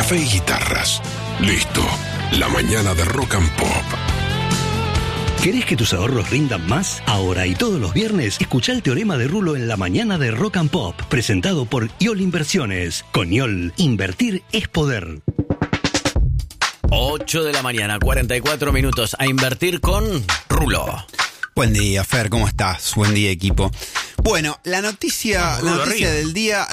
café y guitarras. Listo, la mañana de Rock and Pop. ¿Querés que tus ahorros rindan más? Ahora y todos los viernes, escuchá el Teorema de Rulo en la mañana de Rock and Pop, presentado por YOL Inversiones. Con YOL, invertir es poder. 8 de la mañana, 44 minutos, a invertir con Rulo. Buen día, Fer, ¿cómo estás? Buen día, equipo. Bueno, la noticia del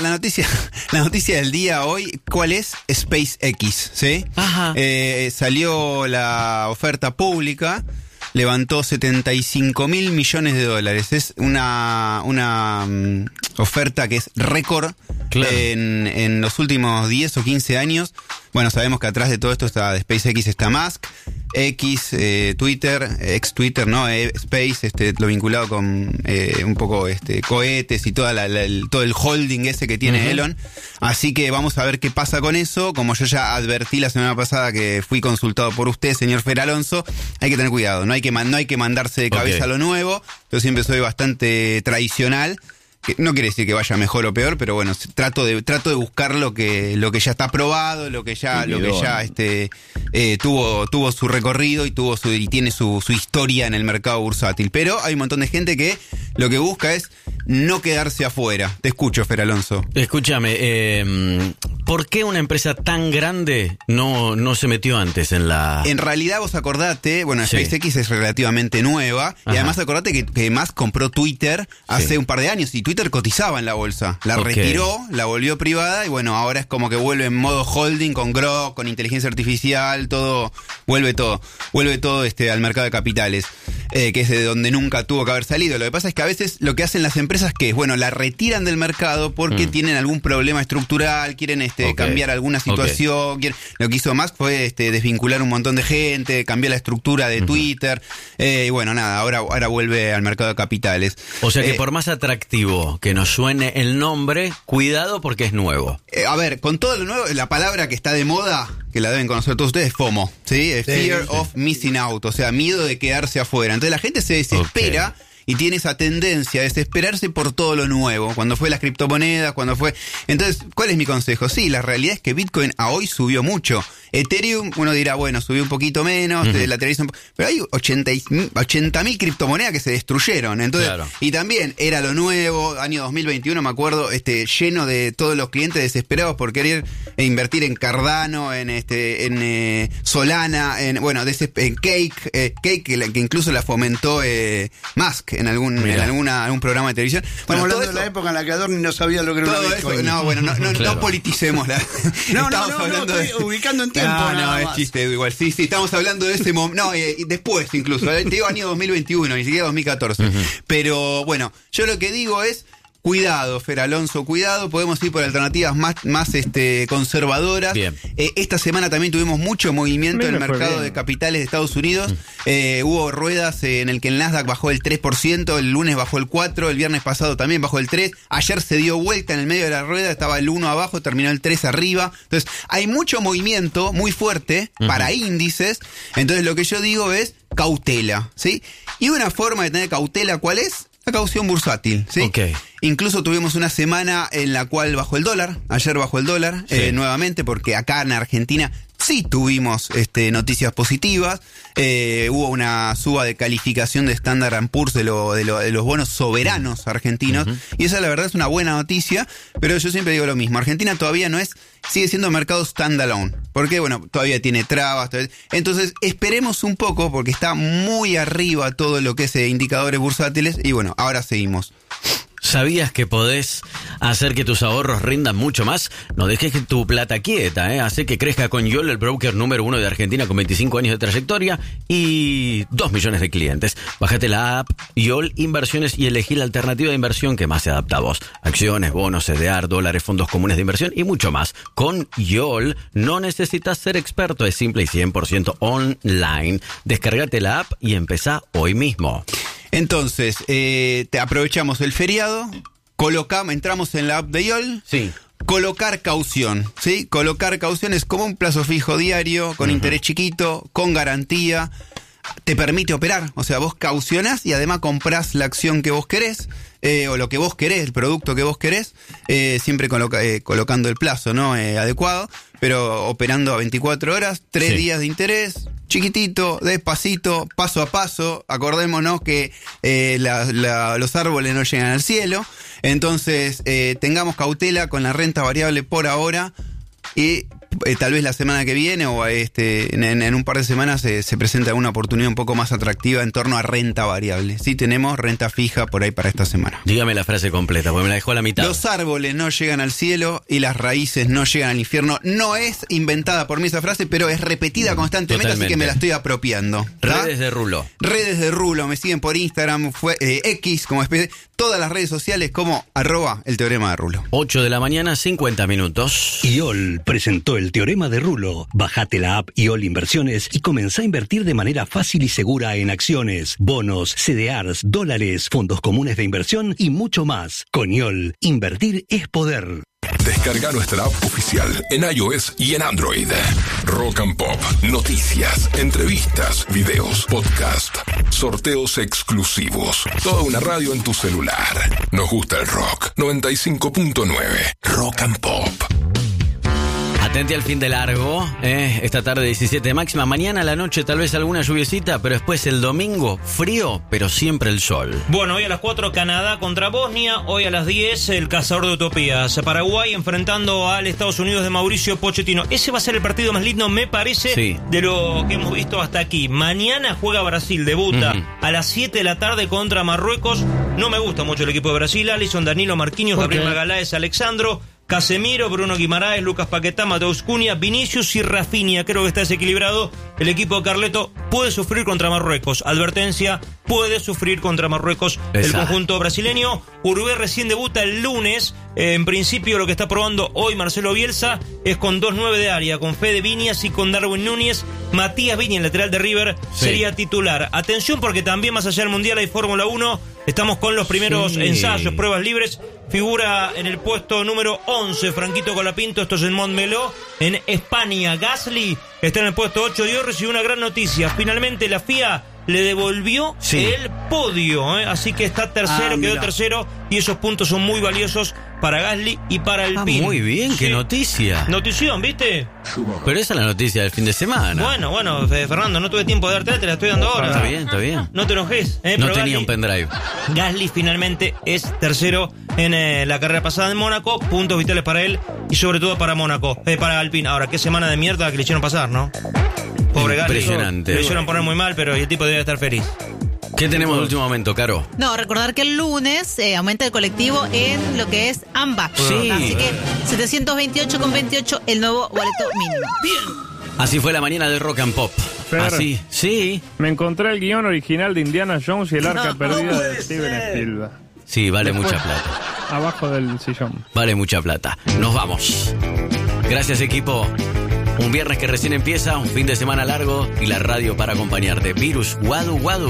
día hoy, ¿cuál es? SpaceX, ¿sí? Ajá. Salió la oferta pública, levantó $75 mil millones. Es una oferta que es récord, claro, en los últimos 10 o 15 años. Bueno, sabemos que atrás de todo esto de SpaceX está Musk, Twitter, ex-Twitter, ¿no? Space, lo vinculado con un poco cohetes y todo el holding ese que tiene Elon. Así que vamos a ver qué pasa con eso. Como yo ya advertí la semana pasada que fui consultado por usted, señor Fer Alonso, hay que tener cuidado, no hay que mandarse de cabeza a lo nuevo. Yo siempre soy bastante tradicional. Que no quiere decir que vaya mejor o peor, pero bueno, trato de buscar lo que ya está probado, lo que ya tuvo su recorrido y tiene su historia en el mercado bursátil. Pero hay un montón de gente que lo que busca es no quedarse afuera. Te escucho, Fer Alonso. Escúchame, ¿por qué una empresa tan grande no se metió antes en la...? En realidad vos acordate, bueno, sí, SpaceX es relativamente nueva. Ajá. Y además acordate que Musk compró Twitter hace un par de años y Twitter cotizaba en la bolsa. La retiró, la volvió privada y bueno, ahora es como que vuelve en modo holding con Grok, con inteligencia artificial, vuelve todo al mercado de capitales, que es de donde nunca tuvo que haber salido. Lo que pasa es que a veces lo que hacen las empresas que es, bueno, la retiran del mercado porque tienen algún problema estructural, quieren cambiar alguna situación. Lo que hizo Musk fue desvincular un montón de gente, cambiar la estructura de Twitter, y bueno, nada, ahora vuelve al mercado de capitales. O sea que por más atractivo que nos suene el nombre, cuidado porque es nuevo. A ver, con todo lo nuevo, la palabra que está de moda, que la deben conocer todos ustedes, es FOMO, ¿sí? Fear of missing out, o sea, miedo de quedarse afuera. Entonces la gente se desespera y tiene esa tendencia a desesperarse por todo lo nuevo. Cuando fue las criptomonedas, Entonces, ¿cuál es mi consejo? Sí, la realidad es que Bitcoin a hoy subió mucho. Ethereum, uno dirá, bueno, subió un poquito menos, pero hay 80.000 criptomonedas que se destruyeron. Entonces, claro. Y también era lo nuevo, año 2021, me acuerdo, lleno de todos los clientes desesperados por querer invertir en Cardano, en Solana, en Cake, que incluso la fomentó Musk en algún programa de televisión. Estamos hablando de la época en la que Adorni no sabía lo que era una Bitcoin. No politicemos la... estoy ubicando en tiempo. Es chiste, igual. Sí, estamos hablando de ese momento. Y después incluso. Te digo año 2021, ni siquiera 2014. Pero bueno, yo lo que digo es... Cuidado, Fer Alonso, cuidado, podemos ir por alternativas más conservadoras. Bien. Esta semana también tuvimos mucho movimiento en el mercado de capitales de Estados Unidos. Hubo ruedas en el que el Nasdaq bajó el 3%, el lunes bajó el 4%, el viernes pasado también bajó el 3%. Ayer se dio vuelta en el medio de la rueda, estaba el 1 abajo, terminó el 3 arriba. Entonces, hay mucho movimiento muy fuerte para índices. Entonces, lo que yo digo es cautela, ¿sí? Y una forma de tener cautela, ¿cuál es? La caución bursátil, ¿sí? Incluso tuvimos una semana en la cual bajó el dólar. Ayer bajó el dólar nuevamente, porque acá en Argentina sí tuvimos noticias positivas. Hubo una suba de calificación de Standard & Poor's de los bonos soberanos argentinos. Y esa la verdad es una buena noticia. Pero yo siempre digo lo mismo. Argentina todavía sigue siendo mercado standalone. Porque, bueno, todavía tiene trabas. Entonces, esperemos un poco porque está muy arriba todo lo que es indicadores bursátiles. Y bueno, ahora seguimos. ¿Sabías que podés hacer que tus ahorros rindan mucho más? No dejes que tu plata quieta, Hace que crezca con YOL, el broker número 1 de Argentina con 25 años de trayectoria y 2 millones de clientes. Bájate la app YOL Inversiones y elegí la alternativa de inversión que más se adapta a vos. Acciones, bonos, CDR, dólares, fondos comunes de inversión y mucho más. Con YOL no necesitas ser experto, es simple y 100% online. Descargate la app y empezá hoy mismo. Entonces, te aprovechamos el feriado, entramos en la app de YOL. Sí. Colocar caución, ¿sí? Colocar caución es como un plazo fijo diario, con interés chiquito, con garantía. te permite operar, o sea, vos caucionás y además comprás la acción que vos querés, o lo que vos querés, el producto que vos querés, siempre colocando el plazo, ¿no? Adecuado, pero operando a 24 horas, 3 días de interés, chiquitito, despacito, paso a paso. Acordémonos que los árboles no llegan al cielo, entonces tengamos cautela con la renta variable por ahora y tal vez la semana que viene o en un par de semanas se presenta una oportunidad un poco más atractiva en torno a renta variable. Sí, tenemos renta fija por ahí para esta semana. Dígame la frase completa, porque me la dejó a la mitad. Los árboles no llegan al cielo y las raíces no llegan al infierno. No es inventada por mí esa frase, pero es repetida constantemente, totalmente. Así que me la estoy apropiando. Redes de Rulo. Redes de Rulo, me siguen por Instagram, X, como especie, todas las redes sociales como @el teorema de Rulo. 8 de la mañana, 50 minutos. IOL presentó el teorema de Rulo. Bajate la app IOL Inversiones y comenzá a invertir de manera fácil y segura en acciones, bonos, CDRs, dólares, fondos comunes de inversión y mucho más. Con IOL, invertir es poder. Descarga nuestra app oficial en iOS y en Android. Rock and Pop, noticias, entrevistas, videos, podcast, sorteos exclusivos. Toda una radio en tu celular. Nos gusta el rock. 95.9 Rock and Pop. Atente al fin de largo, esta tarde 17 de máxima, mañana a la noche tal vez alguna lluviecita, pero después el domingo frío, pero siempre el sol. Bueno, hoy a las 4 Canadá contra Bosnia, hoy a las 10 el cazador de utopías, Paraguay enfrentando al Estados Unidos de Mauricio Pochettino. Ese va a ser el partido más lindo, me parece, de lo que hemos visto hasta aquí. Mañana juega Brasil, debuta a las 7 de la tarde contra Marruecos. No me gusta mucho el equipo de Brasil, Alisson, Danilo, Marquinhos, Gabriel Magaláes, Alexandro, Casemiro, Bruno Guimaraes, Lucas Paquetá, Mateus Cunha, Vinicius y Rafinha. Creo que está desequilibrado. El equipo de Carleto puede sufrir contra Marruecos. Advertencia, puede sufrir contra Marruecos el conjunto brasileño. Uruguay recién debuta el lunes. En principio lo que está probando hoy Marcelo Bielsa es con 2-9 de área, con Fede Viñas y con Darwin Núñez. Matías Viñas, el lateral de River, sería titular. Atención porque también más allá del Mundial hay Fórmula 1. Estamos con los primeros ensayos, pruebas libres. Figura en el puesto número 11 Franquito Colapinto, esto es en Montmeló, en España. Gasly está en el puesto 8 y hoy recibió una gran noticia. Finalmente la FIA le devolvió el podio, así que está tercero, quedó tercero y esos puntos son muy valiosos para Gasly y para Alpine. Muy bien, qué noticia. Notición, ¿viste? Pero esa es la noticia del fin de semana. Bueno, Fernando, no tuve tiempo de darte, te la estoy dando ahora. Está bien. No te enojes. No tenía un pendrive. Gasly finalmente es tercero en la carrera pasada en Mónaco, puntos vitales para él y sobre todo para Mónaco, para Alpine. Ahora, qué semana de mierda que le hicieron pasar, ¿no? Pobre Gasly. Impresionante. Le hicieron poner muy mal, pero el tipo debe estar feliz. ¿Qué tenemos de último momento, Caro? No, recordar que el lunes aumenta el colectivo en lo que es AMBA. Sí. Así que 728,28 el nuevo boleto mínimo. Bien. Así fue la mañana de Rock and Pop. Así, sí. Me encontré el guión original de Indiana Jones y el arca perdida de Steven Spielberg. Sí, vale mucha plata. Abajo del sillón. Vale mucha plata. Nos vamos. Gracias, equipo. Un viernes que recién empieza, un fin de semana largo y la radio para acompañarte. Virus, Wadu Wadu.